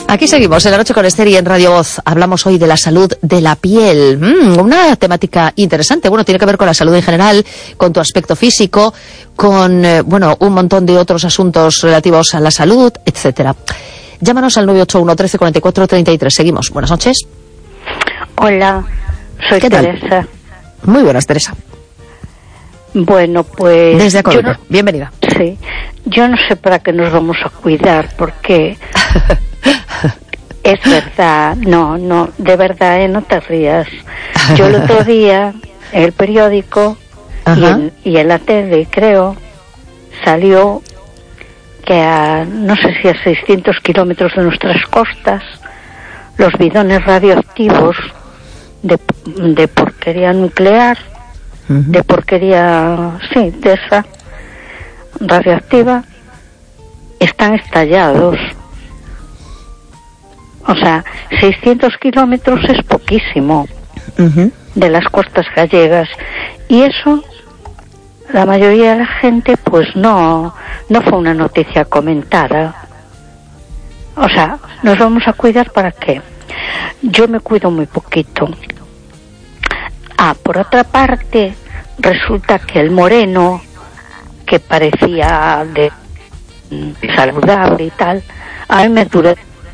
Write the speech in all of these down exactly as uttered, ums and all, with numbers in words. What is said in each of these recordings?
Aquí seguimos en La Noche con Esther y en Radio Voz. Hablamos hoy de la salud de la piel. Mm, una temática interesante. Bueno, tiene que ver con la salud en general, con tu aspecto físico, con, eh, bueno, un montón de otros asuntos relativos a la salud, etcétera. Llámanos al nueve ocho uno, trece, cuarenta y cuatro, treinta y tres. Seguimos. Buenas noches. Hola, soy ¿Qué tal? Teresa. Muy buenas, Teresa. Bueno, pues... Desde A Coruña. yo no- Bienvenida. Sí, yo no sé para qué nos vamos a cuidar, porque es verdad, no, no, de verdad, ¿eh? No te rías. Yo el otro día, en el periódico y Ajá. en, y en la tele, creo, salió que a, no sé si a seiscientos kilómetros de nuestras costas, los bidones radioactivos de, de porquería nuclear, Ujú. de porquería, sí, de esa radioactiva, están estallados. O sea, seiscientos kilómetros es poquísimo Ujú. de las costas gallegas, y eso la mayoría de la gente pues no no fue una noticia comentada. O sea, nos vamos a cuidar, ¿para qué? Yo me cuido muy poquito. Ah, por otra parte, resulta que el moreno, que parecía de mm, saludable y tal, a mí me dura.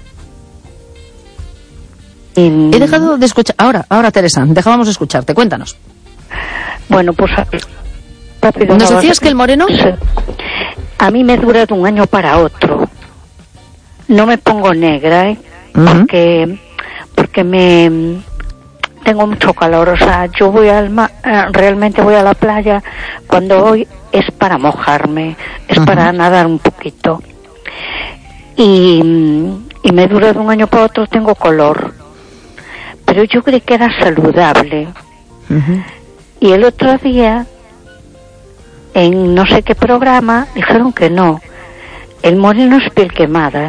Y, He dejado de escuchar. Ahora, ahora, Teresa, dejábamos de escucharte. Cuéntanos. bueno, pues rápido. ¿Nos no decías vas- que el moreno? Sí. A mí me dura de un año para otro. No me pongo negra, ¿eh? Ujú. Porque porque me tengo mucho calor, o sea, yo voy al ma- eh, realmente voy a la playa cuando voy es para mojarme, es Ujú. para nadar un poquito. Y, y me dura de un año para otro, tengo color. Pero yo creí que era saludable. Ujú. Y el otro día, en no sé qué programa, dijeron que no. El moreno es piel quemada.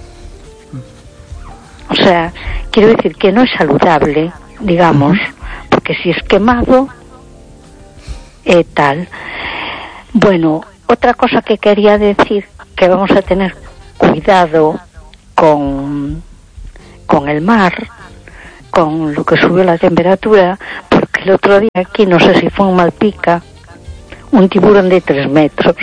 O sea, quiero decir que no es saludable, digamos, porque si es quemado, eh, tal. Bueno, otra cosa que quería decir, que vamos a tener cuidado con, con el mar, con lo que subió la temperatura, porque el otro día aquí, no sé si fue en Malpica, un tiburón de tres metros,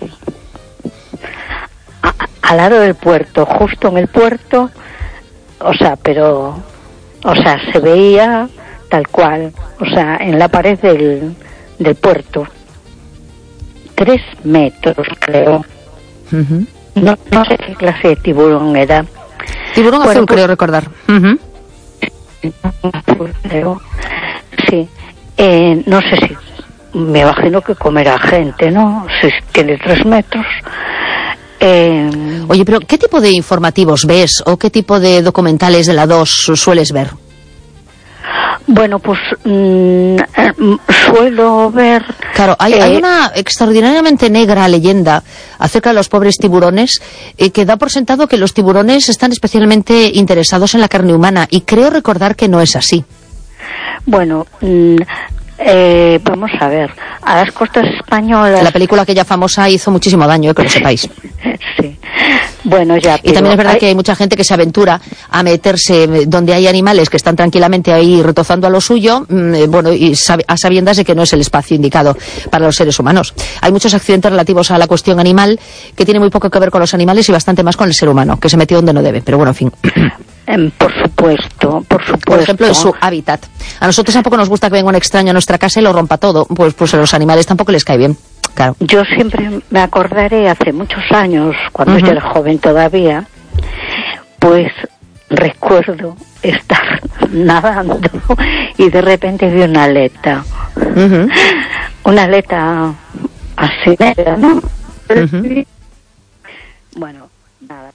a- a- al lado del puerto, justo en el puerto, o sea, pero, o sea, se veía tal cual, o sea, en la pared del, del puerto, tres metros, creo. Ujú. No, no sé qué clase de tiburón era. Tiburón Bueno, azul, pues- creo recordar. Ujú. Creo. Sí. Eh, no sé si, me imagino que comerá gente, ¿no? Si tiene tres metros. Eh, Oye, pero ¿qué tipo de informativos ves o qué tipo de documentales de la dos sueles ver? bueno, pues mm, eh, mm, suelo ver... Claro, hay, eh, hay una extraordinariamente negra leyenda acerca de los pobres tiburones eh, que da por sentado que los tiburones están especialmente interesados en la carne humana, y creo recordar que no es así. Bueno, mm, eh, vamos a ver, a las costas españolas... La película aquella famosa hizo muchísimo daño, eh, que lo sepáis. Sí. Bueno, ya. Y también es verdad hay- que hay mucha gente que se aventura a meterse donde hay animales que están tranquilamente ahí retozando a lo suyo, mm, bueno, y sab- a sabiendas de que no es el espacio indicado para los seres humanos. Hay muchos accidentes relativos a la cuestión animal que tiene muy poco que ver con los animales y bastante más con el ser humano, que se metió donde no debe. Pero bueno, en fin. em, por supuesto, por supuesto. Por ejemplo, en su hábitat. A nosotros tampoco nos gusta que venga un extraño a nuestra casa y lo rompa todo. Pues, pues a los animales tampoco les cae bien. Claro. Yo siempre me acordaré, hace muchos años, cuando Ujú. yo era joven todavía, pues recuerdo estar nadando y de repente vi una aleta. Ujú. Una aleta así negra, ¿no? Ujú. Bueno, nada.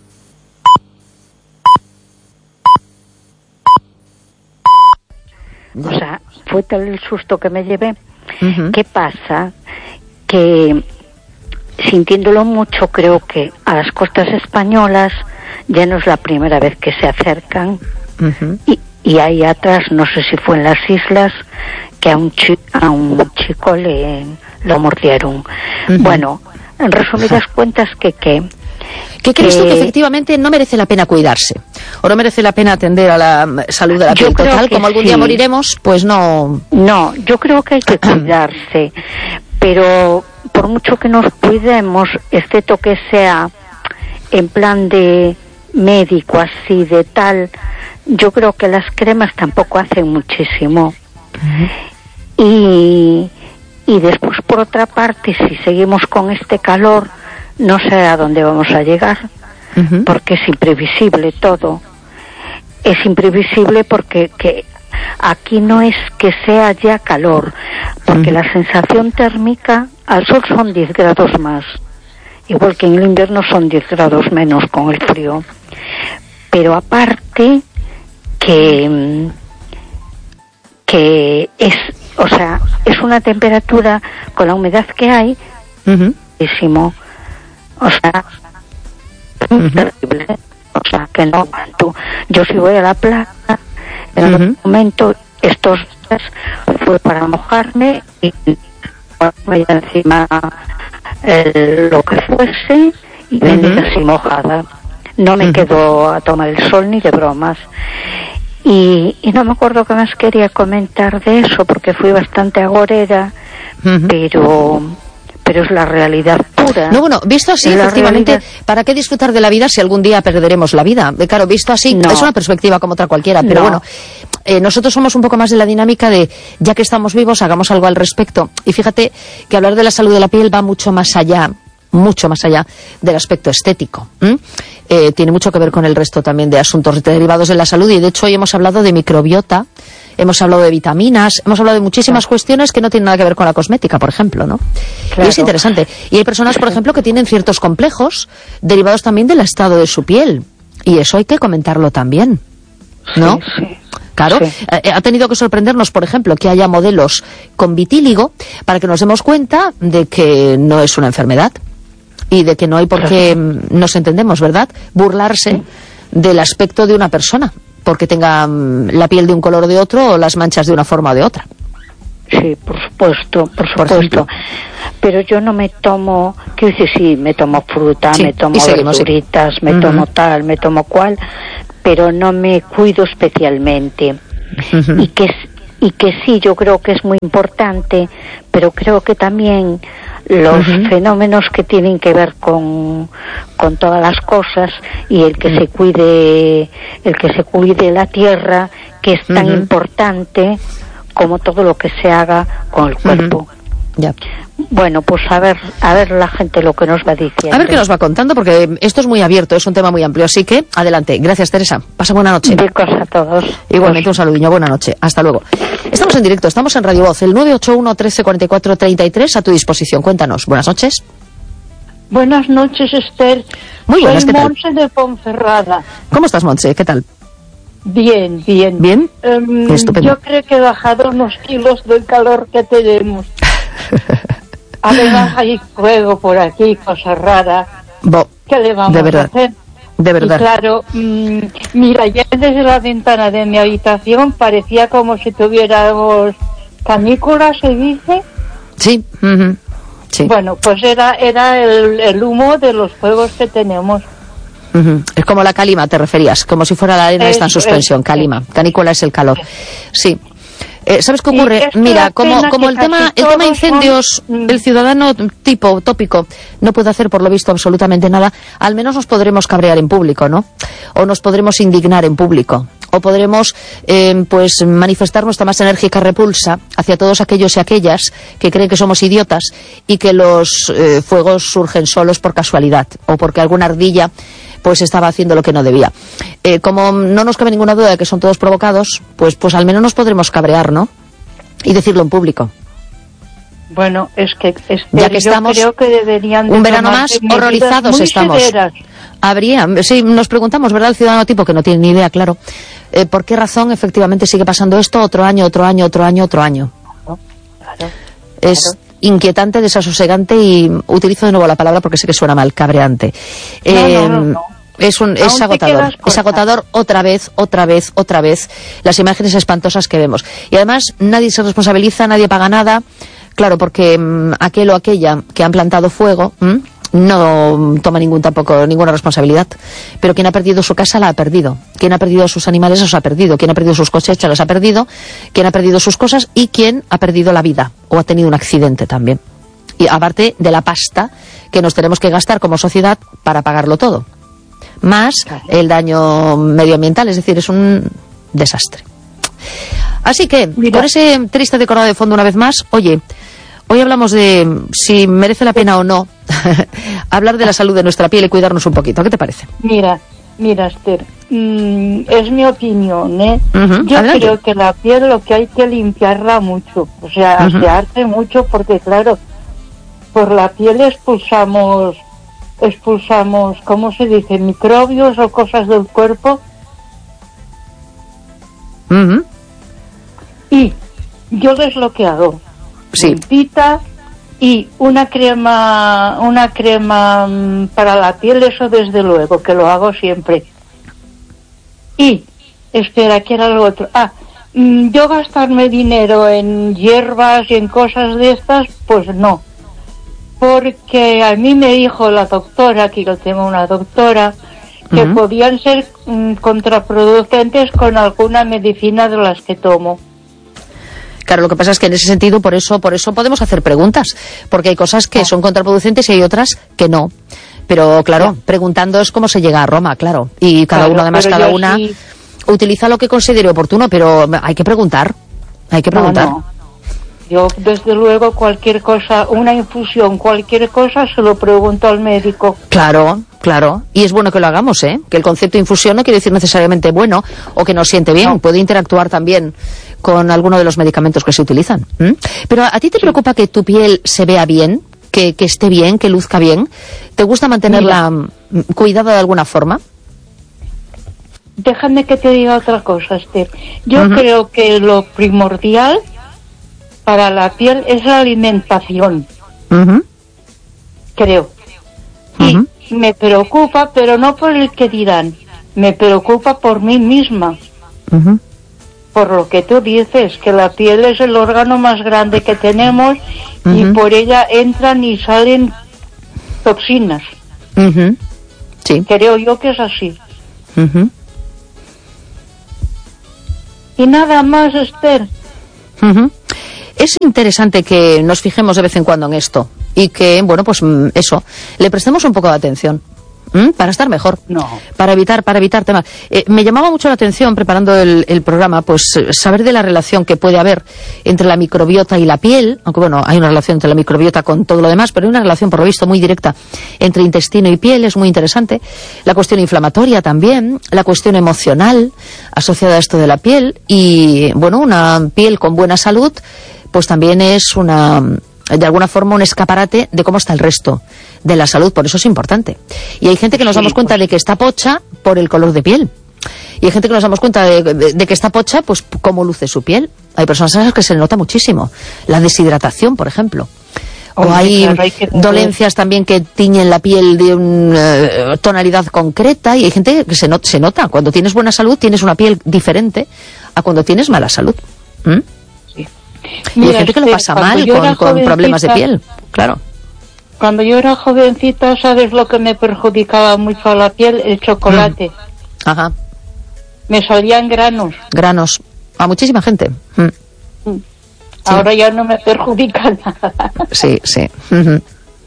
O sea, fue tal el susto que me llevé. Ujú. ¿Qué pasa? Que sintiéndolo mucho, creo que a las costas españolas ya no es la primera vez que se acercan. Ujú. Y, y ahí atrás, no sé si fue en las islas, que a un, chi a un chico le lo mordieron. Ujú. Bueno, en resumidas cuentas, que, que ¿Qué crees tú que efectivamente no merece la pena cuidarse? ¿O no merece la pena atender a la salud de la piel total? Como algún sí. día moriremos, pues no... No, yo creo que hay que cuidarse, pero por mucho que nos cuidemos, excepto que sea en plan de médico, así, de tal, yo creo que las cremas tampoco hacen muchísimo. Uh-huh. Y, y después, por otra parte, si seguimos con este calor, no sé a dónde vamos a llegar, uh-huh. porque es imprevisible todo. Es imprevisible porque que aquí no es que sea ya calor, porque uh-huh. la sensación térmica al sol son diez grados más, igual que en el invierno son diez grados menos con el frío. Pero aparte que que es, o sea, es una temperatura con la humedad que hay, uh-huh. muchísimo. O sea, uh-huh. terrible. O sea, que no aguanto. Yo si voy a la playa, en uh-huh. algún momento, estos días fue para mojarme y ponerme encima el, lo que fuese y venir uh-huh. así mojada. No me uh-huh. quedo a tomar el sol ni de bromas. Y, y no me acuerdo qué más quería comentar de eso, porque fui bastante agorera, uh-huh. pero... pero es la realidad pura. No, bueno, visto así, efectivamente, realidad... ¿para qué disfrutar de la vida si algún día perderemos la vida? Claro, visto así, no. es una perspectiva como otra cualquiera, pero no. bueno, eh, nosotros somos un poco más de la dinámica de, ya que estamos vivos, hagamos algo al respecto. Y fíjate que hablar de la salud de la piel va mucho más allá, mucho más allá del aspecto estético. ¿Mm? Eh, tiene mucho que ver con el resto también de asuntos derivados de la salud, y de hecho hoy hemos hablado de microbiota, hemos hablado de vitaminas, hemos hablado de muchísimas claro. cuestiones que no tienen nada que ver con la cosmética, por ejemplo, ¿no? Claro. Y es interesante. Y hay personas, por ejemplo, que tienen ciertos complejos derivados también del estado de su piel, y eso hay que comentarlo también, ¿no? Sí, sí. Claro, sí. eh, ha tenido que sorprendernos, por ejemplo, que haya modelos con vitíligo para que nos demos cuenta de que no es una enfermedad y de que no hay por qué, claro. nos entendemos, ¿verdad?, burlarse sí. del aspecto de una persona porque tenga la piel de un color o de otro o las manchas de una forma o de otra. Sí, por supuesto, por supuesto. Por pero yo no me tomo, quiero decir, sí, me tomo fruta, sí, me tomo verduritas, sí. me uh-huh. tomo tal, me tomo cual, pero no me cuido especialmente. Uh-huh. Y que y que sí, yo creo que es muy importante, pero creo que también los uh-huh. fenómenos que tienen que ver con, con todas las cosas, y el que uh-huh. se cuide, el que se cuide la tierra, que es tan uh-huh. importante como todo lo que se haga con el cuerpo. Uh-huh. Ya. Bueno, pues a ver, a ver la gente lo que nos va diciendo. A ver qué nos va contando, porque esto es muy abierto, es un tema muy amplio, así que adelante. Gracias, Teresa. Pasa buena noche. Ricos a todos. Igualmente, pues... un saludiño, buena noche. Hasta luego. Estamos en directo, estamos en Radio Voz, el nueve ocho uno, trece, cuarenta y cuatro, treinta y tres, a tu disposición. Cuéntanos. Buenas noches. Buenas noches, Esther. Muy buenas, Soy ¿qué tal? Monse de Ponferrada. ¿Cómo estás, Monse? ¿Qué tal? Bien, bien. ¿Bien? Um, Estupendo. Yo creo que he bajado unos kilos del calor que tenemos. Además hay fuego por aquí, cosas raras. Bo, ¿Qué le vamos de verdad, a hacer? De verdad. Y claro, mmm, mira, ya desde la ventana de mi habitación parecía como si tuviéramos canícula, ¿se dice? Sí, uh-huh. sí. Bueno, pues era era el, el humo de los fuegos que tenemos. Uh-huh. Es como la calima, te referías, como si fuera la arena es, está en suspensión, es, calima. Es. Canícula es el calor. Sí. Eh, ¿Sabes qué ocurre? Mira, como, como el tema el tema incendios, son... el ciudadano tipo tópico no puede hacer por lo visto absolutamente nada, al menos nos podremos cabrear en público, ¿no? O nos podremos indignar en público. O podremos eh, pues manifestar nuestra más enérgica repulsa hacia todos aquellos y aquellas que creen que somos idiotas y que los eh, fuegos surgen solos por casualidad o porque alguna ardilla pues estaba haciendo lo que no debía. Eh, como no nos cabe ninguna duda de que son todos provocados, pues pues al menos nos podremos cabrear, ¿no? Y decirlo en público. Bueno, es que es ya que estamos creo que deberían de un verano más horrorizados estamos. Severas. Habría, sí, nos preguntamos, ¿verdad? El ciudadano tipo que no tiene ni idea, claro. Eh, ¿Por qué razón efectivamente sigue pasando esto otro año, otro año, otro año, otro año? Claro, claro, es claro. Inquietante, desasosegante y utilizo de nuevo la palabra porque sé que suena mal, cabreante. No, eh, no, no, no. Es, un, es agotador, es agotador otra vez, otra vez, otra vez, las imágenes espantosas que vemos. Y además nadie se responsabiliza, nadie paga nada, claro, porque mmm, aquel o aquella que han plantado fuego, mmm, no toma ningún tampoco ninguna responsabilidad. Pero quien ha perdido su casa la ha perdido. Quien ha perdido sus animales los ha perdido. Quien ha perdido sus cosechas los ha perdido. Quien ha perdido sus cosas y quien ha perdido la vida o ha tenido un accidente también. Y aparte de la pasta que nos tenemos que gastar como sociedad para pagarlo todo. Más el daño medioambiental, es decir, es un desastre. Así que, Mira. con ese triste decorado de fondo una vez más, oye, hoy hablamos de si merece la pena o no hablar de la salud de nuestra piel y cuidarnos un poquito. ¿Qué te parece? Mira, mira, Esther, mmm, es mi opinión, ¿eh? Uh-huh. Yo Adelante. creo que la piel lo que hay que limpiarla mucho, o sea, uh-huh. asearse mucho, porque claro, por la piel expulsamos, expulsamos, ¿cómo se dice? Microbios o cosas del cuerpo. Uh-huh. Y yo es lo que hago. Sí. Limpita y una crema, una crema mmm, para la piel, eso desde luego, que lo hago siempre. Y, espera, ¿qué era lo otro? Ah, mmm, yo gastarme dinero en hierbas y en cosas de estas, pues no. Porque a mí me dijo la doctora, aquí yo tengo una doctora, que uh-huh. podían ser mmm, contraproducentes con alguna medicina de las que tomo. Claro, lo que pasa es que en ese sentido, por eso por eso podemos hacer preguntas, porque hay cosas que son contraproducentes y hay otras que no. Pero claro, sí. preguntando es cómo se llega a Roma, claro. Y cada claro, uno, además, cada una sí. utiliza lo que considere oportuno, pero hay que preguntar, hay que preguntar. No, no. Yo, desde luego, cualquier cosa, una infusión, cualquier cosa, se lo pregunto al médico. Claro, claro. Y es bueno que lo hagamos, ¿eh? Que el concepto de infusión no quiere decir necesariamente bueno o que nos siente bien. No. Puede interactuar también con alguno de los medicamentos que se utilizan. ¿Mm? Pero ¿a ti te sí. preocupa que tu piel se vea bien? Que, que esté bien, que luzca bien. ¿Te gusta mantenerla Mira. cuidada de alguna forma? Déjame que te diga otra cosa, Esther. Yo uh-huh. creo que lo primordial para la piel es la alimentación. Uh-huh. Creo. Y uh-huh. me preocupa, pero no por el que dirán. Me preocupa por mí misma. Uh-huh. Por lo que tú dices, que la piel es el órgano más grande que tenemos uh-huh. y por ella entran y salen toxinas. Uh-huh. Sí. Creo yo que es así. Uh-huh. Y nada más, Esther. Uh-huh. Es interesante que nos fijemos de vez en cuando en esto y que, bueno, pues eso, le prestemos un poco de atención. ¿Mm? Para estar mejor, no. para evitar para evitar temas. Eh, me llamaba mucho la atención, preparando el, el programa, pues saber de la relación que puede haber entre la microbiota y la piel, aunque bueno, hay una relación entre la microbiota con todo lo demás, pero hay una relación, por lo visto, muy directa entre intestino y piel, es muy interesante. La cuestión inflamatoria también, la cuestión emocional asociada a esto de la piel y, bueno, una piel con buena salud, pues también es una... de alguna forma un escaparate de cómo está el resto de la salud, por eso es importante. Y hay gente que nos damos cuenta de que está pocha por el color de piel. Y hay gente que nos damos cuenta de, de, de que está pocha, pues cómo luce su piel. Hay personas a las que se le nota muchísimo. La deshidratación, por ejemplo. O Hombre, hay, claro, hay que dolencias también que tiñen la piel de una uh, tonalidad concreta y hay gente que se, not se nota. Cuando tienes buena salud tienes una piel diferente a cuando tienes mala salud. ¿Mm? Sí. Y Mira, hay gente que lo pasa mal con, con problemas de piel, claro. Cuando yo era jovencita, ¿sabes lo que me perjudicaba mucho a la piel? El chocolate. Mm. Ajá. Me salían granos. Granos. A muchísima gente. Mm. Mm. Ahora sí. Ya no me perjudica nada. Sí, sí. Uh-huh.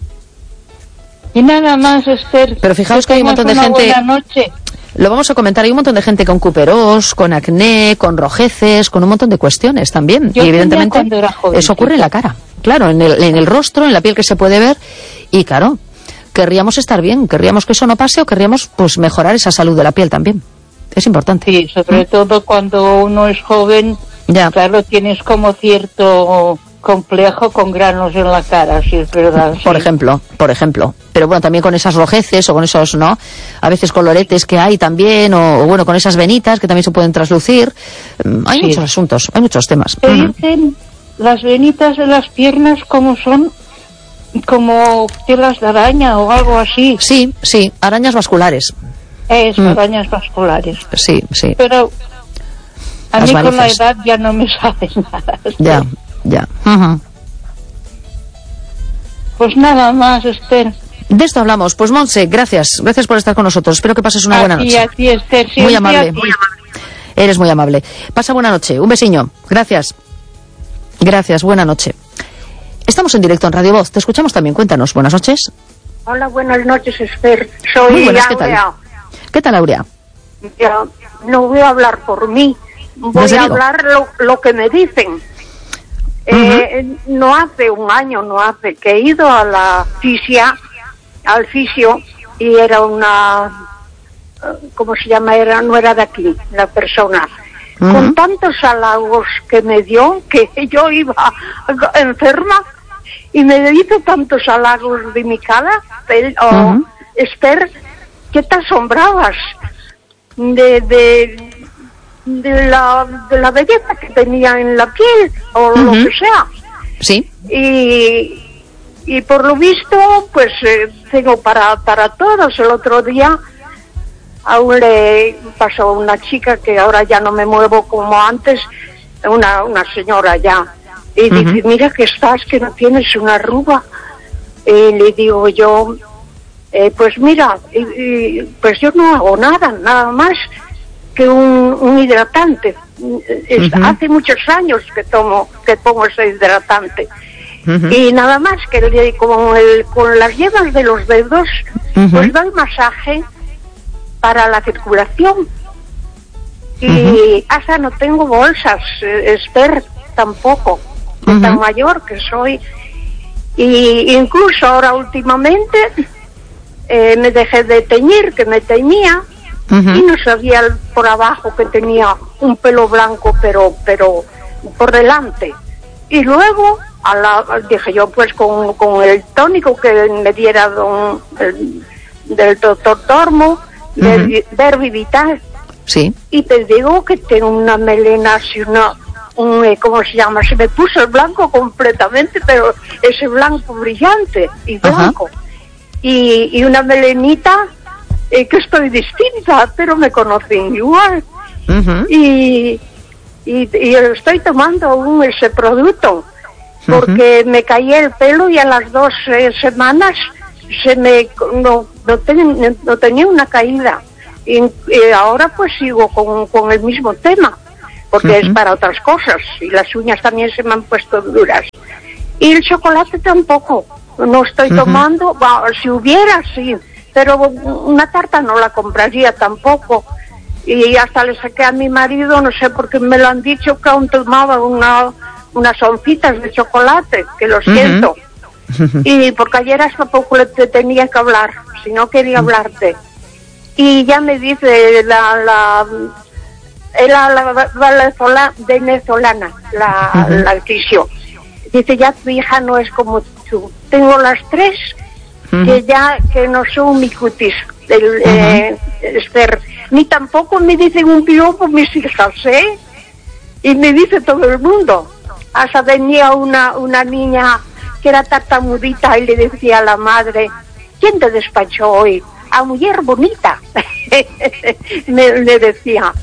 Y nada más, Esther. Pero fijaos que hay un montón de gente... Buena noche. Lo vamos a comentar, hay un montón de gente con cuperós, con acné, con rojeces, con un montón de cuestiones también. Yo y evidentemente eso ocurre en la cara, claro, en el, en el rostro, en la piel que se puede ver. Y claro, querríamos estar bien, querríamos que eso no pase o querríamos pues mejorar esa salud de la piel también. Es importante. Sí, sobre ¿Mm? todo cuando uno es joven, ya. Claro, tienes como cierto complejo con granos en la cara, si es verdad. Por sí. ejemplo, por ejemplo. Pero bueno, también con esas rojeces o con esos, ¿no? A veces coloretes que hay también, o, o bueno, con esas venitas que también se pueden traslucir. Hay sí. muchos asuntos, hay muchos temas. Te uh-huh. dicen las venitas de las piernas como son, como telas de araña o algo así. Sí, sí, arañas vasculares. Es, mm. arañas vasculares. Sí, sí. Pero a las mí varices. Con la edad ya no me sabe nada. Ya. Ya. Uh-huh. Pues nada más, Esther. De esto hablamos. Pues Montse, gracias. Gracias por estar con nosotros. Espero que pases una buena noche. A ti, Esther, muy amable. Muy amable. Eres muy amable. Pasa buena noche. Un besiño. Gracias. Gracias. Buena noche. Estamos en directo en Radio Voz. Te escuchamos también. Cuéntanos. Buenas noches. Hola, buenas noches, Esther. Soy muy buenas, Aurea. ¿qué tal? ¿Qué tal, Aurea? Ya, no voy a hablar por mí. Voy a hablar lo, lo que me dicen. Eh, uh-huh. No hace un año, no hace, que he ido a la fisia, al fisio, y era una, ¿cómo se llama? Era, no era de aquí, la persona. Uh-huh. Con tantos halagos que me dio, que yo iba enferma, y me hizo tantos halagos de mi cara, oh, uh-huh. Esther, que te asombrabas de... de de la de la belleza que tenía en la piel o uh-huh. lo que sea. Sí. Y y por lo visto pues eh, tengo para para todos. El otro día aún le pasó una chica que ahora ya no me muevo como antes, una una señora ya, y uh-huh. dice, mira que estás, que no tienes una arruga. Y le digo yo, eh, pues mira, y, y, pues yo no hago nada, nada más que un, un hidratante. Es, uh-huh. Hace muchos años que tomo, que pongo ese hidratante. Uh-huh. Y nada más que el, con, el, con las yemas de los dedos, uh-huh. pues doy masaje para la circulación. Y uh-huh. hasta no tengo bolsas, eh, Esther, tampoco, uh-huh. tan mayor que soy. Y incluso ahora últimamente eh, me dejé de teñir, que me teñía. Uh-huh. Y no sabía por abajo que tenía un pelo blanco, pero pero por delante. Y luego a la, dije yo, pues con, con el tónico que me diera don, el, del doctor Tormo, uh-huh. de Verbi Vital. Sí. Y te digo que tengo una melena así, una, un, ¿cómo se llama? Se me puso el blanco completamente, pero ese blanco brillante y blanco. Uh-huh. Y, y una melenita... Eh, que estoy distinta, pero me conocen igual. Uh-huh. y, y y estoy tomando aún ese producto porque uh-huh. me caí el pelo y a las dos eh, semanas se me no no, ten, no tenía una caída y, y ahora pues sigo con, con el mismo tema porque uh-huh. es para otras cosas y las uñas también se me han puesto duras y el chocolate tampoco no estoy uh-huh. tomando. Bueno, si hubiera sí, pero una tarta no la compraría tampoco. Y hasta le saqué a mi marido, no sé por qué me lo han dicho, que aún tomaba una, unas oncitas de chocolate, que lo siento. Uh-huh. Y porque ayer hasta poco le te tenía que hablar, si no quería uh-huh. hablarte. Y ya me dice la la la, la, la, la venezolana, la, uh-huh. la fisio. Dice, ya tu hija no es como tú. Tengo las tres... que ya que no son mi cutis el, uh-huh. eh, Esther, ni tampoco me dicen un piropo mis hijas, ¿eh? Y me dice todo el mundo. Hasta venía una una niña que era tartamudita y le decía a la madre, ¿quién te despachó hoy? A mujer bonita. me, me decía.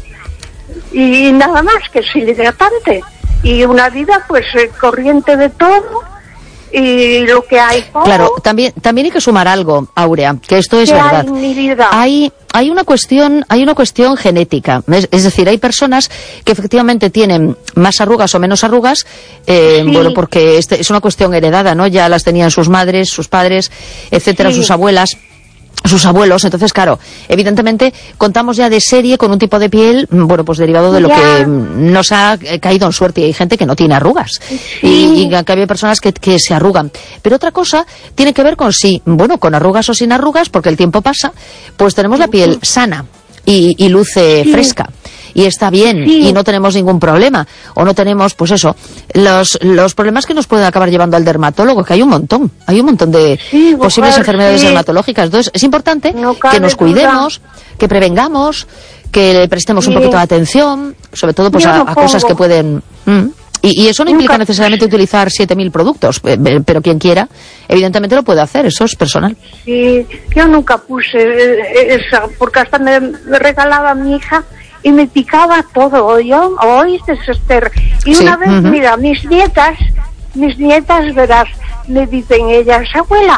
Y nada más que es hidratante y una vida pues eh, corriente de todo. Y lo que hay todo, claro, también también hay que sumar algo, Aurea, que esto es verdad. Hay, mi vida? hay hay una cuestión hay una cuestión genética, es, es decir, hay personas que efectivamente tienen más arrugas o menos arrugas, eh, sí. bueno, porque este es una cuestión heredada, ¿no? Ya las tenían sus madres, sus padres, etcétera, sí. sus abuelas, sus abuelos. Entonces, claro, evidentemente contamos ya de serie con un tipo de piel, bueno, pues derivado de lo ya. que nos ha caído en suerte. Y hay gente que no tiene arrugas sí. y, y que hay personas que, que se arrugan. Pero otra cosa tiene que ver con si, bueno, con arrugas o sin arrugas, porque el tiempo pasa, pues tenemos la piel sana y, y luce sí. fresca. Y está bien, sí. y no tenemos ningún problema. O no tenemos, pues eso, los los problemas que nos pueden acabar llevando al dermatólogo, que hay un montón. Hay un montón de sí, posibles mujer, enfermedades sí. dermatológicas. Entonces, es importante no que nos cuidemos, duda. que prevengamos, que le prestemos sí. un poquito de atención, sobre todo pues a, no a cosas que pueden... Mm, y, y eso no implica nunca necesariamente utilizar siete mil productos, pero quien quiera, evidentemente lo puede hacer, eso es personal. Sí, yo nunca puse esa, porque hasta me, me regalaba a mi hija... y me picaba todo, yo, oíste, Esther. Y sí. una vez, uh-huh. mira, mis nietas, mis nietas, verás, me dicen ellas, abuela,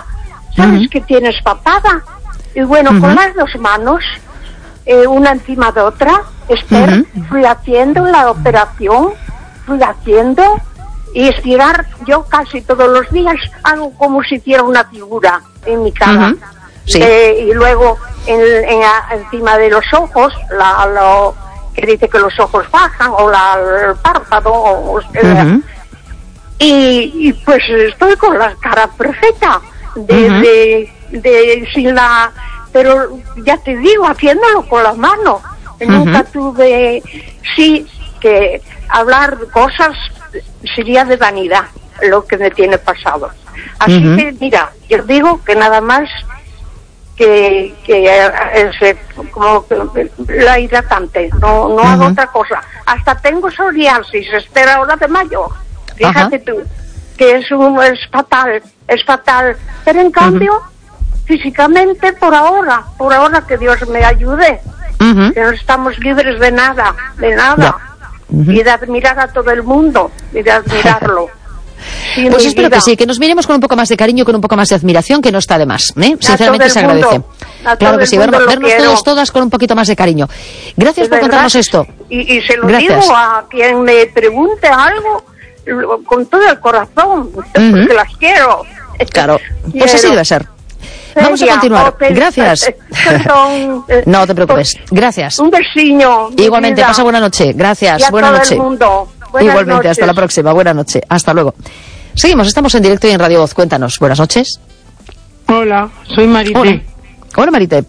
¿sabes Ujú. que tienes papada? Y bueno, Ujú. con las dos manos, eh, una encima de otra, Esther, Ujú. fui haciendo la operación, fui haciendo, y estirar, yo casi todos los días hago como si hiciera una figura en mi cara. Ujú. Sí. Eh, y luego en, en a- encima de los ojos, la, lo que dice que los ojos bajan, o la, el párpado, o, o sea, Ujú. y, y pues estoy con la cara perfecta, de, Ujú. de, de sin la, pero ya te digo, haciéndolo con las manos. Nunca tuve, sí, que hablar cosas sería de vanidad, lo que me tiene pasado. Así Ujú. que, mira, yo digo que nada más que, que eh, ese, como que la hidratante, no, no hago Ujú. otra cosa. Hasta tengo psoriasis, espera ahora de mayo. Fíjate Ajá. tú, que es, un, es fatal, es fatal. Pero en cambio, físicamente, por ahora, por ahora que Dios me ayude, Ujú. que no estamos libres de nada, de nada. Ya. Ujú. Y de admirar a todo el mundo, y de admirarlo. Sí, Pues mi espero vida. que sí, que nos miremos con un poco más de cariño, con un poco más de admiración, que no está de más, ¿eh? Sinceramente todo se el agradece. mundo, a Claro todo que el sí, mundo vernos, lo vernos quiero. todos, todas con un poquito más de cariño. Gracias De por verdad. contarnos esto. Y, y se lo Gracias. digo a quien me pregunte algo, lo- con todo el corazón, porque las quiero. Claro, pues así Quiero. debe ser. Vamos a Celia, continuar. oh, Celia, Gracias. eh, perdón, eh, No te preocupes. Gracias. Un besiño. mi Igualmente, vida. pasa buena noche. Gracias. Y a Buena todo noche. el mundo. Buenas Igualmente, hasta la noches. próxima. Buena noche. Hasta luego. Seguimos, estamos en directo y en Radio Voz. Cuéntanos. Buenas noches. Hola, soy Marité. Hola. Hola, Marité.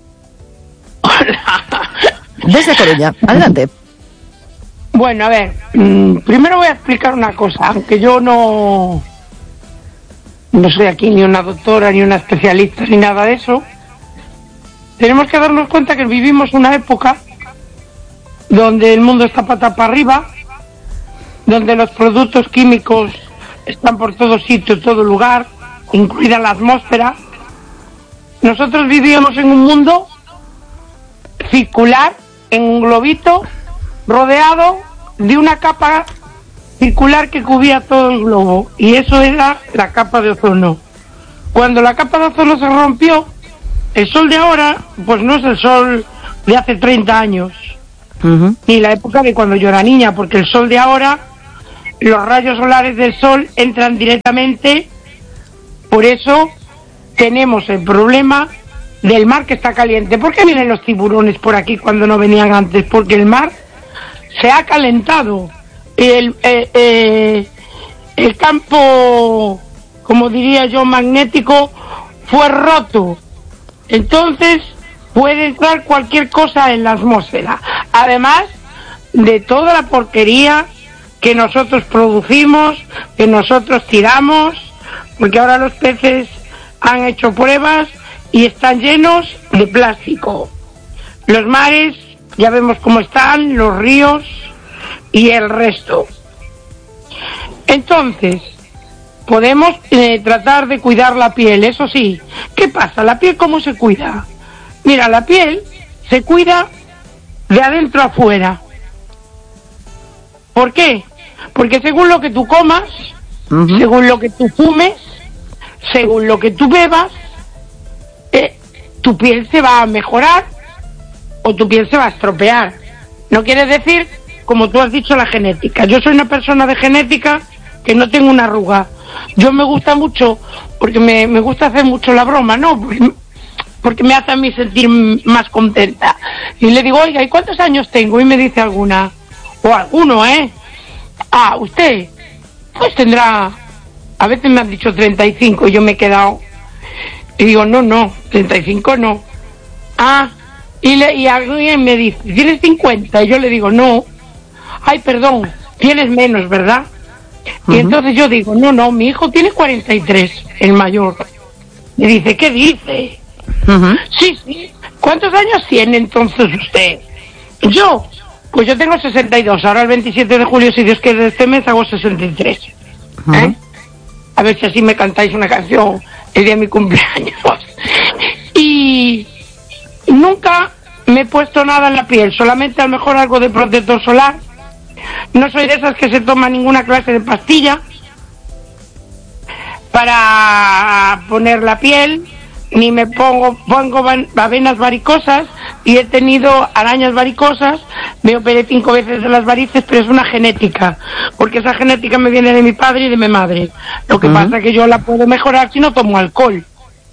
Desde Coruña. Adelante. Bueno, a ver, mm, primero voy a explicar una cosa, aunque yo no no soy aquí ni una doctora, ni una especialista, ni nada de eso. Tenemos que darnos cuenta que vivimos una época donde el mundo está pata para arriba, donde los productos químicos están por todo sitio, todo lugar, incluida la atmósfera. Nosotros vivíamos en un mundo circular, en un globito, rodeado de una capa circular que cubría todo el globo, y eso era la capa de ozono. Cuando la capa de ozono se rompió, el sol de ahora, pues no es el sol de hace treinta años, Ujú. ni la época de cuando yo era niña, porque el sol de ahora, los rayos solares del sol entran directamente, por eso tenemos el problema del mar que está caliente. ¿Por qué vienen los tiburones por aquí cuando no venían antes? Porque el mar se ha calentado. El, eh, eh, el campo, como diría yo, magnético, fue roto. Entonces puede entrar cualquier cosa en la atmósfera. Además de toda la porquería que nosotros producimos, que nosotros tiramos, porque ahora los peces han hecho pruebas y están llenos de plástico. Los mares, ya vemos cómo están, los ríos y el resto. Entonces, podemos eh, tratar de cuidar la piel, eso sí. ¿Qué pasa? ¿La piel cómo se cuida? Mira, la piel se cuida de adentro a afuera. ¿Por qué? Porque según lo que tú comas, Ujú. según lo que tú fumes, según lo que tú bebas, eh, tu piel se va a mejorar o tu piel se va a estropear. No quiere decir, como tú has dicho, la genética. Yo soy una persona de genética que no tengo una arruga. Yo me gusta mucho, porque me, me gusta hacer mucho la broma, ¿no? Porque, porque me hace a mí sentir más contenta. Y le digo, oiga, ¿y cuántos años tengo? Y me dice alguna, o alguno, ¿eh? Ah, usted, pues tendrá, a veces me han dicho treinta y cinco, y yo me he quedado, y digo, no, no, treinta y cinco no. Ah, y, le, y alguien me dice, ¿tienes cincuenta? Y yo le digo, no. Ay, perdón, tienes menos, ¿verdad? Y entonces yo digo, no, no, mi hijo tiene cuarenta y tres, el mayor. Me dice, ¿qué dice? Ujú. Sí, sí. ¿Cuántos años tiene entonces usted? Yo, pues yo tengo sesenta y dos. Ahora el veintisiete de julio, si Dios quiere, de este mes hago sesenta y tres. ¿Eh? A ver si así me cantáis una canción el día de mi cumpleaños. Y nunca me he puesto nada en la piel, solamente a lo mejor algo de protector solar. No soy de esas que se toma ninguna clase de pastilla para poner la piel, ni me pongo, pongo venas varicosas, y he tenido arañas varicosas, me operé cinco veces de las varices, pero es una genética, porque esa genética me viene de mi padre y de mi madre. Lo que uh-huh. pasa es que yo la puedo mejorar si no tomo alcohol,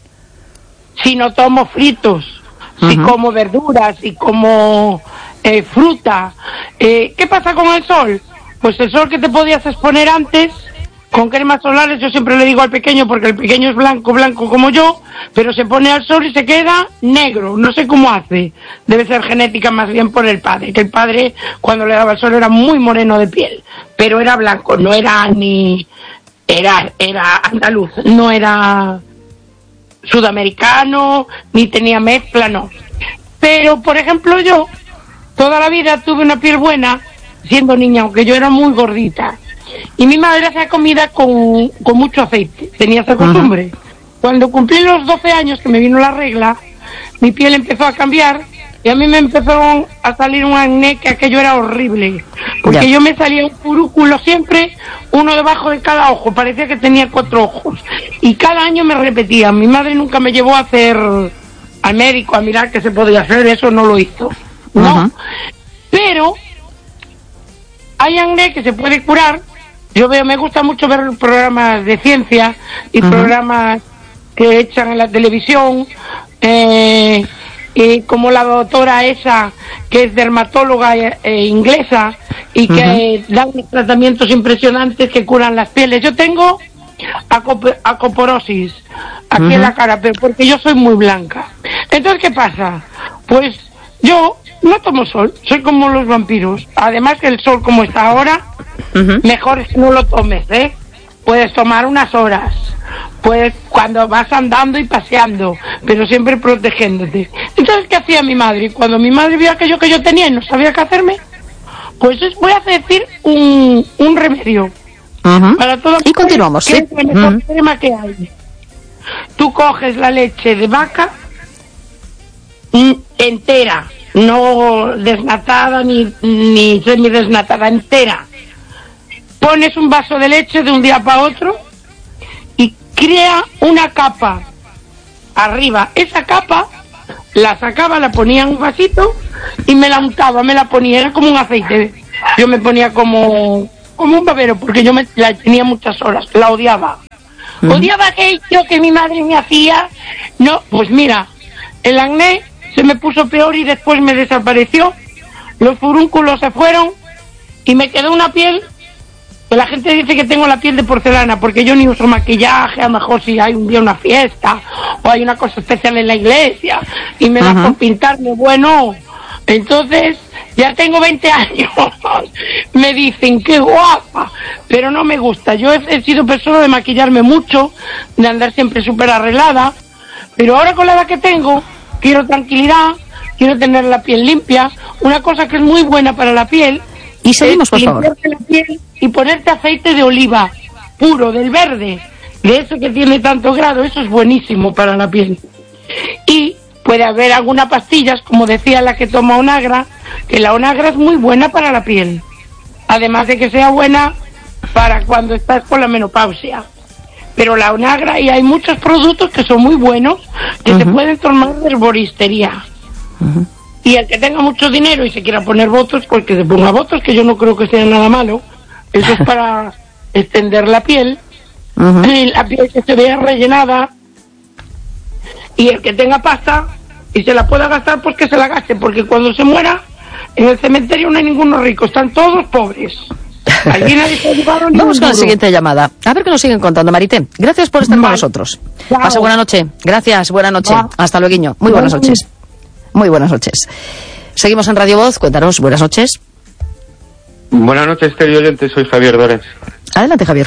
si no tomo fritos, uh-huh. si como verduras, si como eh, fruta. Eh, ¿Qué pasa con el sol? Pues el sol que te podías exponer antes, con cremas solares, yo siempre le digo al pequeño, porque el pequeño es blanco, blanco como yo, pero se pone al sol y se queda negro, no sé cómo hace. Debe ser genética más bien por el padre, que el padre cuando le daba el sol era muy moreno de piel, pero era blanco, no era ni... era, era andaluz, no era sudamericano, ni tenía mezcla, no. Pero, por ejemplo, yo toda la vida tuve una piel buena, siendo niña, aunque yo era muy gordita. Y mi madre hacía comida con, con mucho aceite, tenía esa costumbre. Uh-huh. Cuando cumplí los doce años, que me vino la regla, mi piel empezó a cambiar y a mí me empezó a salir un acné, que aquello era horrible. Porque yeah. yo me salía un furúnculo siempre, uno debajo de cada ojo, parecía que tenía cuatro ojos. Y cada año me repetía. Mi madre nunca me llevó a hacer al médico, a mirar qué se podía hacer, eso no lo hizo. No. Uh-huh. Pero hay acné que se puede curar. Yo veo, me gusta mucho ver programas de ciencia y uh-huh. programas que echan en la televisión, eh, y como la doctora esa, que es dermatóloga eh, inglesa, y que uh-huh. dan tratamientos impresionantes que curan las pieles. Yo tengo acop- acoporosis aquí uh-huh. en la cara, pero porque yo soy muy blanca. Entonces, ¿qué pasa? Pues yo no tomo sol, soy como los vampiros. Además que el sol como está ahora, uh-huh. mejor es que no lo tomes, ¿eh? Puedes tomar unas horas, puedes cuando vas andando y paseando, pero siempre protegiéndote. Entonces, ¿qué hacía mi madre? Cuando mi madre vio aquello que yo tenía y no sabía qué hacerme, pues es, voy a decir un, un remedio uh-huh. para todo. Y continuamos, que sí. es la mejor uh-huh. crema que hay. Tú coges la leche de vaca entera, no desnatada ni, ni semidesnatada, entera. Pones un vaso de leche de un día para otro y crea una capa arriba. Esa capa la sacaba, la ponía en un vasito y me la untaba, me la ponía, era como un aceite. Yo me ponía como, como un babero, porque yo me, la tenía muchas horas, la odiaba. Mm. Odiaba aquello que mi madre me hacía. No, pues mira, el acné se me puso peor y después me desapareció. Los furúnculos se fueron y me quedó una piel. La gente dice que tengo la piel de porcelana porque yo ni uso maquillaje, a lo mejor si hay un día una fiesta o hay una cosa especial en la iglesia y me uh-huh. da por pintarme, bueno, entonces ya tengo veinte años, me dicen qué guapa, pero no me gusta. Yo he, he sido persona de maquillarme mucho, de andar siempre súper arreglada, pero ahora con la edad que tengo, quiero tranquilidad, quiero tener la piel limpia. Una cosa que es muy buena para la piel, y seguimos, por favor, la piel y ponerte aceite de oliva puro, del verde, de eso que tiene tanto grado. Eso es buenísimo para la piel. Y puede haber algunas pastillas, como decía la que toma Onagra, que la Onagra es muy buena para la piel, además de que sea buena para cuando estás con la menopausia. Pero la Onagra, y hay muchos productos que son muy buenos, que uh-huh. se pueden tomar de herboristería. Uh-huh. Y el que tenga mucho dinero y se quiera poner botox, pues que se ponga botox, que yo no creo que sea nada malo. Eso es para extender la piel. Uh-huh. Y la piel que se vea rellenada. Y el que tenga pasta y se la pueda gastar, pues que se la gaste, porque cuando se muera, en el cementerio no hay ninguno rico, están todos pobres. Vamos con la siguiente llamada. A ver qué nos siguen contando, Marité. Gracias por estar vale. con nosotros. Chao. Pase buena noche. Gracias, buena noche. Chao. Hasta luego. Muy buenas noches. Muy buenas noches. Seguimos en Radio Voz. Cuéntanos, buenas noches. Buenas noches, querido oyente. Soy Javier Dores. Adelante, Javier.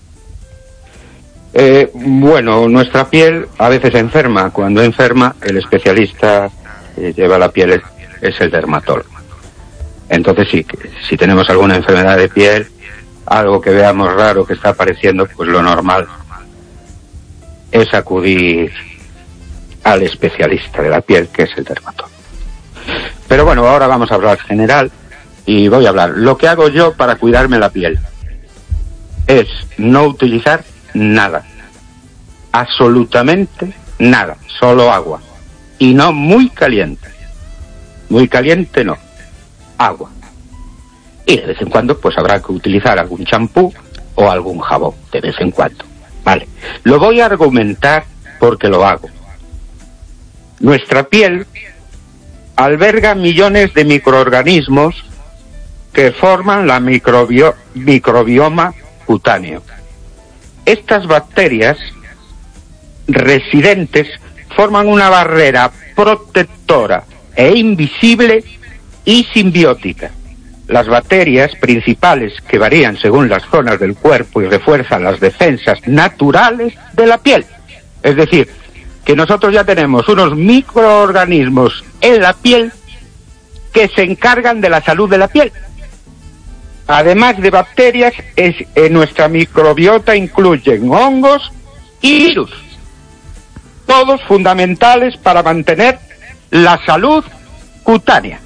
Eh, bueno, nuestra piel a veces enferma. Cuando enferma, el especialista que lleva la piel es, es el dermatólogo. Entonces, sí, si tenemos alguna enfermedad de piel, algo que veamos raro que está apareciendo, pues lo normal es acudir al especialista de la piel, que es el dermatólogo. Pero bueno, ahora vamos a hablar general y voy a hablar. Lo que hago yo para cuidarme la piel es no utilizar nada, absolutamente nada, solo agua. Y no muy caliente. Muy caliente no, agua. Y de vez en cuando pues habrá que utilizar algún champú o algún jabón, de vez en cuando. Vale, lo voy a argumentar porque lo hago. Nuestra piel alberga millones de microorganismos que forman la microbio- microbioma cutáneo. Estas bacterias residentes forman una barrera protectora e invisible y simbiótica. Las bacterias principales que varían según las zonas del cuerpo y refuerzan las defensas naturales de la piel. Es decir, que nosotros ya tenemos unos microorganismos en la piel que se encargan de la salud de la piel. Además de bacterias, es, en nuestra microbiota incluyen hongos y virus, todos fundamentales para mantener la salud cutánea.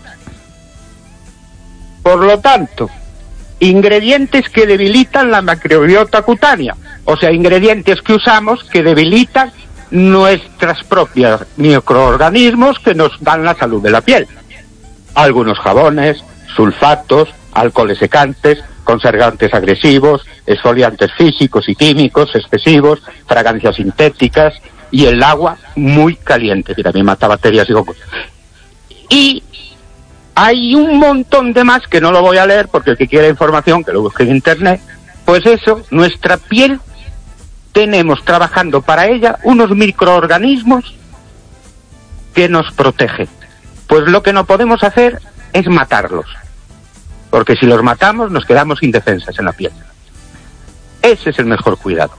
Por lo tanto, ingredientes que debilitan la microbiota cutánea, o sea, ingredientes que usamos que debilitan nuestras propias microorganismos que nos dan la salud de la piel. Algunos jabones, sulfatos, alcoholes secantes, conservantes agresivos, exfoliantes físicos y químicos excesivos, fragancias sintéticas y el agua muy caliente, que también mata bacterias y hongos. Y hay un montón de más que no lo voy a leer porque el que quiera información que lo busque en internet. Pues eso, nuestra piel, tenemos trabajando para ella unos microorganismos que nos protegen. Pues lo que no podemos hacer es matarlos, porque si los matamos nos quedamos indefensas en la piel. Ese es el mejor cuidado.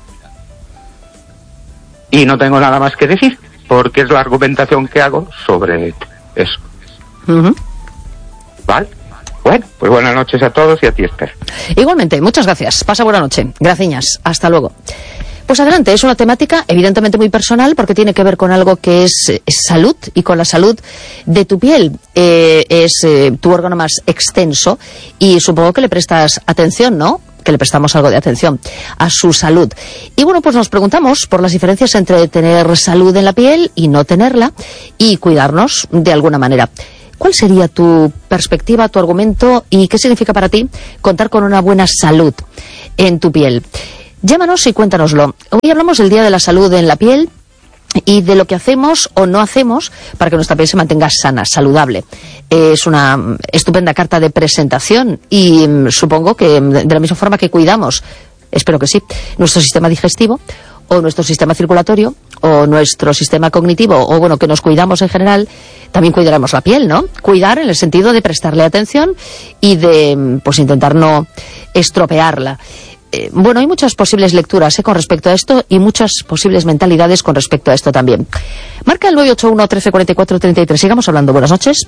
Y no tengo nada más que decir, porque es la argumentación que hago sobre eso. Uh-huh. ¿Vale? Bueno, pues buenas noches a todos y a ti, Esther. Igualmente, muchas gracias. Pasa buena noche. Graciñas. Hasta luego. Pues adelante, es una temática evidentemente muy personal porque tiene que ver con algo que es, es salud y con la salud de tu piel. Eh, es eh, tu órgano más extenso y supongo que le prestas atención, ¿no? Que le prestamos algo de atención a su salud. Y bueno, pues nos preguntamos por las diferencias entre tener salud en la piel y no tenerla y cuidarnos de alguna manera. ¿Cuál sería tu perspectiva, tu argumento y qué significa para ti contar con una buena salud en tu piel? Llámanos y cuéntanoslo. Hoy hablamos del Día de la Salud en la Piel y de lo que hacemos o no hacemos para que nuestra piel se mantenga sana, saludable. Es una estupenda carta de presentación y mmm, supongo que de la misma forma que cuidamos, espero que sí, nuestro sistema digestivo o nuestro sistema circulatorio o nuestro sistema cognitivo o bueno, que nos cuidamos en general, también cuidaremos la piel, ¿no? Cuidar en el sentido de prestarle atención y de pues intentar no estropearla. Eh, bueno, hay muchas posibles lecturas eh, con respecto a esto y muchas posibles mentalidades con respecto a esto también. Marca el nueve ocho uno, trece cuarenta y cuatro, treinta y tres. Sigamos hablando. Buenas noches.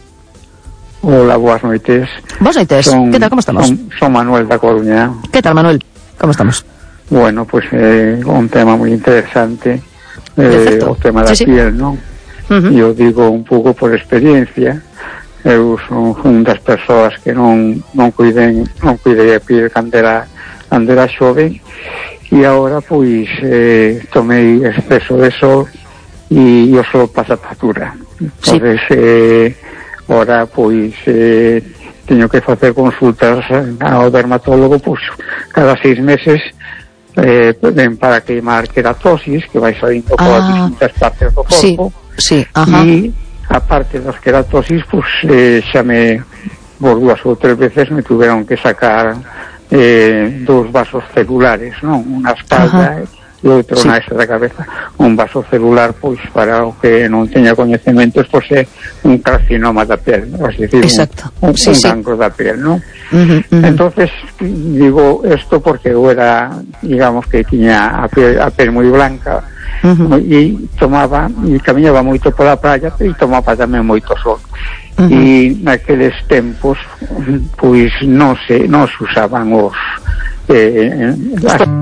Hola, buenas noches. Buenas noches. Son, ¿Qué tal? ¿Cómo estamos? Son, son Manuel da Coruña. ¿Qué tal, Manuel? ¿Cómo estamos? Bueno, pues eh, un tema muy interesante. Eh, o tema da sí, piel, sí. ¿no? Uh-huh. Yo digo un pouco por experiencia. Eu son un das persoas que non, non cuiden non cuidei a piel cando era cando era xoven e agora pois eh, tomei exceso de sol e o sol pasa factura. Entonces sí. eh, agora pois eh, teño que facer consultas ao dermatólogo pois cada seis meses eh, ven para queimar queratosis que vai saindo ah, por distintas partes do corpo sí, sí, ajá. E aparte das queratosis pois eh, xa me por dúas ou tres veces me tuveron que sacar eh, dos vasos celulares, non? Unha espalda Ajá. e outro sí. na esa da cabeza. Un vaso celular, pois, para o que non teña coñecementos, pois é un carcinoma da piel, es decir, Exacto. un, un, sí, un sí. cancro da piel, non? Uh-huh, uh-huh. Entonces, digo esto porque eu era, digamos que tiña a piel, a piel moi blanca, uh-huh. e tomaba, e camiñaba moito pola praia, e tomaba tamén moito sol. Uh-huh. E naqueles tempos pois non se non se usaban os eh, as